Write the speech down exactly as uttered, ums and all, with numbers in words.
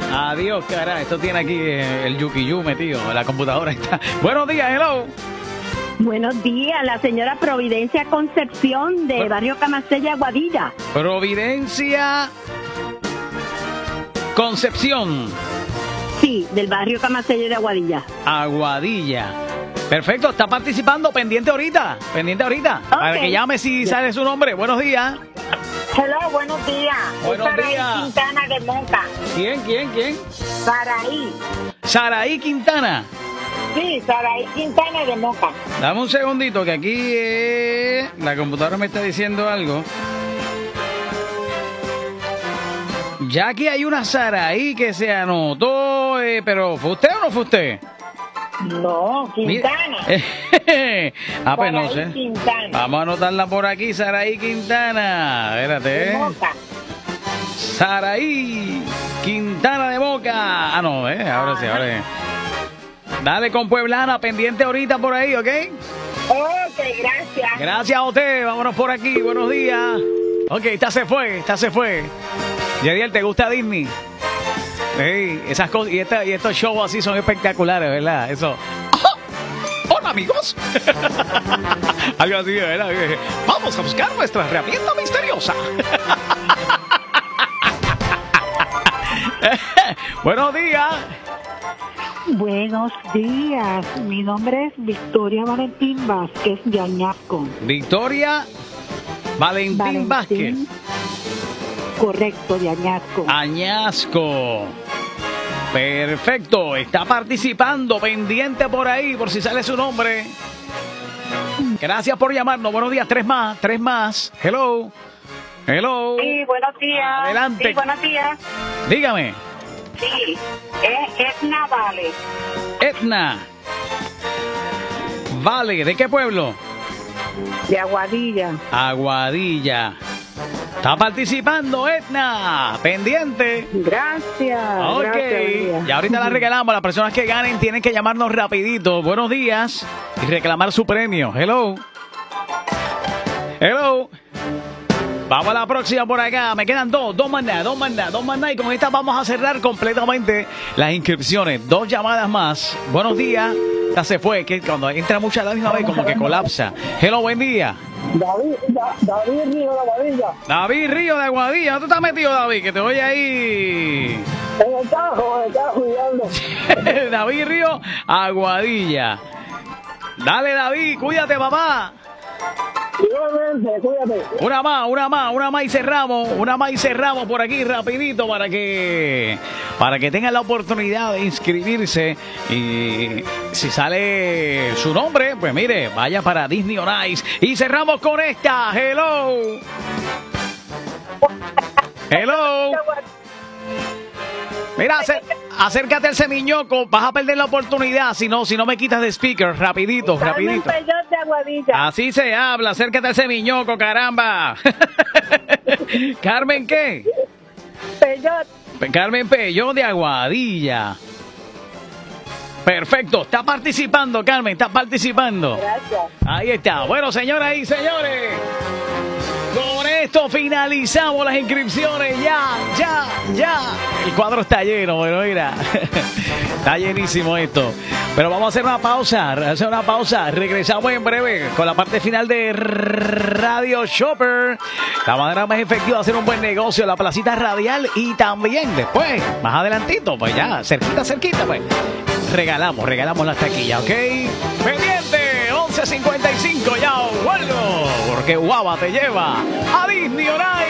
Adiós, cara. Esto tiene aquí eh, el Yukiyu metido en la computadora. Está. Buenos días, hello. Buenos días, la señora Providencia Concepción de Bueno. Barrio Camacella, Aguadilla. Providencia Concepción, Sí, del Barrio Camacella de Aguadilla. Aguadilla. Perfecto, está participando, pendiente ahorita, pendiente ahorita, para Ok. que llame si sale su nombre. Buenos días. Hello, buenos días. Buenos Es Saraí días. Quintana de Moca. ¿Quién, quién, quién? Saraí. Saraí Quintana. Sí, Saraí Quintana de Moca. Dame un segundito que aquí eh, la computadora me está diciendo algo. Ya aquí hay una Saraí que se anotó, eh, pero ¿fue usted o no fue usted? No, Quintana. Mire. ah, pues no Saraí sé. Quintana. Vamos a anotarla por aquí, Saraí Quintana. Espérate, De ¿eh? Moca. Saraí Quintana de Moca. Ah, no, ¿eh? Ahora sí, ahora sí. Dale con Pueblana, pendiente ahorita por ahí, ¿ok? Ok, gracias. Gracias a usted, vámonos por aquí, buenos días. Ok, esta se fue, esta se fue. Yadiel, ¿te gusta Disney? Sí, esas cosas, y, esta, y estos shows así son espectaculares, ¿verdad? Eso. ¡Ah! ¡Hola, amigos! Algo así, ¿verdad? Vamos a buscar nuestra herramienta misteriosa. Buenos días. Buenos días, mi nombre es Victoria Valentín Vázquez de Añasco. Victoria Valentín, Vázquez. Correcto, de Añasco. Añasco. Perfecto, está participando, pendiente por ahí, por si sale su nombre. Gracias por llamarnos. Buenos días, tres más, tres más. Hello. Hello. Sí, buenos días. Adelante. Sí, buenos días. Dígame. Sí, es Etna Vale. Etna. Vale, ¿de qué pueblo? De Aguadilla. Aguadilla. Está participando, Etna. Pendiente. Gracias. Ok. Gracias. Y ahorita la regalamos. Las personas que ganen tienen que llamarnos rapidito. Buenos días. Y reclamar su premio. Hello. Hello. Vamos a la próxima por acá. Me quedan dos, dos más nada, dos más nada, dos más nada. Y con esta vamos a cerrar completamente las inscripciones. Dos llamadas más. Buenos días. Ya se fue, que cuando entra mucha a la misma vez como que colapsa. Hello, buen día. David, Da- David Río de Aguadilla. David Río de Aguadilla. ¿Dónde estás metido, David? Que te voy ahí. En el carro, en el carro, cuidando. David Río, Aguadilla. Dale, David, cuídate, papá. Igualmente, cuídate. Una más, una más, una más y cerramos, una más y cerramos por aquí rapidito para que para que tengan la oportunidad de inscribirse y si sale su nombre, pues mire, vaya para Disney on Ice y cerramos con esta. Hello. Hello. Mira, acer- acércate al semiñoco, vas a perder la oportunidad si no, si no me quitas de speaker, rapidito, rapidito. Carmen Peyot de Aguadilla. Así se habla, acércate al semiñoco, caramba. Carmen, ¿qué? Peyot. Carmen Peyot de Aguadilla. Perfecto, está participando, Carmen, está participando. Gracias. Ahí está. Bueno, señoras y señores, con esto finalizamos las inscripciones. Ya, ya, ya. El cuadro está lleno, bueno, mira. Está llenísimo esto. Pero vamos a hacer una pausa, hacer una pausa. Regresamos en breve con la parte final de Radio Shopper. La manera más efectiva de hacer un buen negocio, la placita radial. Y también después, más adelantito, pues ya, cerquita, cerquita, pues. Regalamos, regalamos la taquilla, ¿ok? Pendiente, once cincuenta y cinco, ya vuelvo. Porque Guava te lleva a Disney on Ice.